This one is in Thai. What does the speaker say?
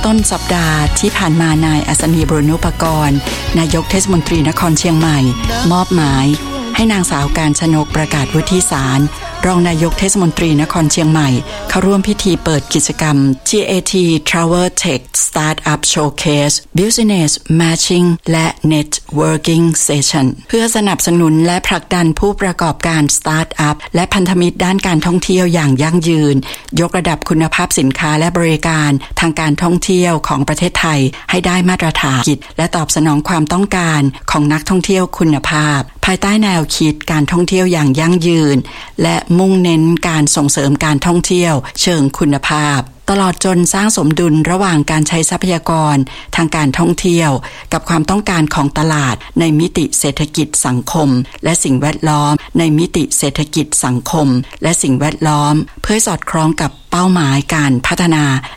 ต้นสัปดาห์ที่ผ่านมานายอัศนี บรณุปกรณ์นายกเทศมนตรีนครเชียงใหม่มอบหมายให้นางสาวกาญจนกประกาศวุฒิสารรองนายกเทศมนตรีนครเชียงใหม่เข้าร่วมพิธีเปิดกิจกรรม GAT Travel Tech Startup Showcase Business Matching และ Networking Session เพื่อสนับสนุนและผลักดันผู้ประกอบการสตาร์ทอัพและพันธมิตรด้านการท่องเที่ยวอย่างยั่งยืนยกระดับคุณภาพสินค้าและบริการทางการท่องเที่ยวของประเทศไทยให้ได้มาตรฐานและตอบสนองความต้องการของนักท่องเที่ยวคุณภาพภายใต้แนวคิดการท่องเที่ยวอย่างยั่งยืนและมุ่งเน้นการส่งเสริมการท่องเที่ยวเชิงคุณภาพตลอดจนสร้างสมดุลระหว่างการใช้ทรัพยากรทางการท่องเที่ยวกับความต้องการของตลาดในมิติเศรษฐกิจสังคมและสิ่งแวดล้อมในมิติเศรษฐกิจสังคมและสิ่งแวดล้อมเพื่อสอดคล้องกับเป้าหมายการพัฒนา